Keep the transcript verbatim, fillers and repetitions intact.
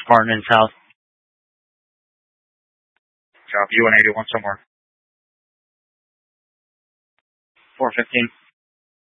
Martin and South. Copy, one eighty-one somewhere. four fifteen.